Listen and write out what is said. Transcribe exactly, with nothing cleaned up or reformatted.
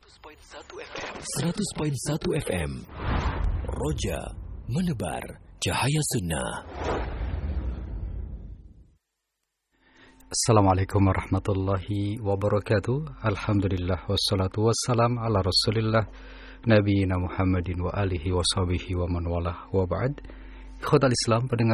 seratus koma satu F M Roja menebar cahaya sunnah. Assalamualaikum warahmatullahi wabarakatuh. Alhamdulillah wassalatu wassalam ala Rasulillah Nabiyina Muhammadin wa alihi wa sahbihi wa man walah wa ba'd. Ikhwatal Islam, pendengar